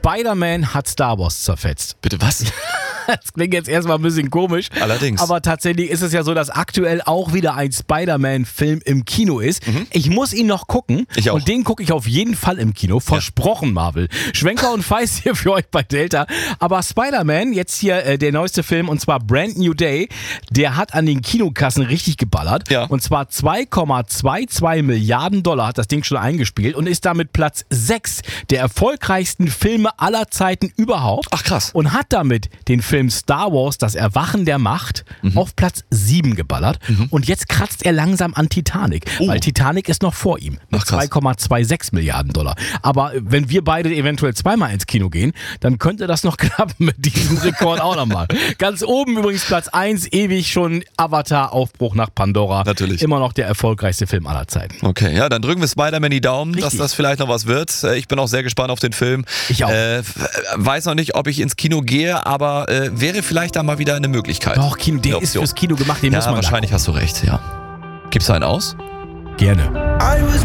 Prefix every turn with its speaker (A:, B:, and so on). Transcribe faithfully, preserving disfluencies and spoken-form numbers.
A: Spider-Man hat Star Wars zerfetzt.
B: Bitte was?
A: Das klingt jetzt erstmal ein bisschen komisch.
B: Allerdings.
A: Aber tatsächlich ist es ja so, dass aktuell auch wieder ein Spider-Man-Film im Kino ist.
B: Mhm.
A: Ich muss ihn noch gucken.
B: Ich auch.
A: Und den gucke ich auf jeden Fall im Kino. Versprochen, Marvel. Schwenker und Feist hier für euch bei Delta. Aber Spider-Man, jetzt hier äh, der neueste Film, und zwar Brand New Day, der hat an den Kinokassen richtig geballert.
B: Ja.
A: Und zwar zwei Komma zweiundzwanzig Milliarden Dollar hat das Ding schon eingespielt und ist damit Platz sechs der erfolgreichsten Filme aller Zeiten überhaupt.
B: Ach krass.
A: Und hat damit den Film Star Wars, das Erwachen der Macht, mhm. auf Platz sieben geballert. Mhm. Und jetzt kratzt er langsam an Titanic, oh. weil Titanic ist noch vor ihm mit zwei Komma sechsundzwanzig Milliarden Dollar. Aber wenn wir beide eventuell zweimal ins Kino gehen, dann könnte das noch klappen mit diesem Rekord auch nochmal. Ganz oben übrigens Platz eins, ewig schon Avatar, Aufbruch nach Pandora.
B: Natürlich.
A: Immer noch der erfolgreichste Film aller Zeiten.
B: Okay, ja, dann drücken wir Spider-Man die Daumen,
A: Richtig.
B: dass das vielleicht noch was wird. Ich bin auch sehr gespannt auf den Film.
A: Ich auch.
B: Äh, weiß noch nicht, ob ich ins Kino gehe, aber äh, wäre vielleicht da mal wieder eine Möglichkeit.
A: Doch, Kino, der ist fürs Kino gemacht, den
B: ja,
A: muss man
B: wahrscheinlich hast du recht, ja. Gibst du einen aus?
A: Gerne.